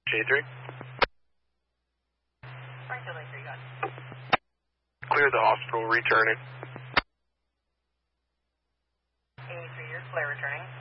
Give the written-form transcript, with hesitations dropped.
J3. Franklin 3, got it. Clear the hospital, returning. 83, you're clear, returning.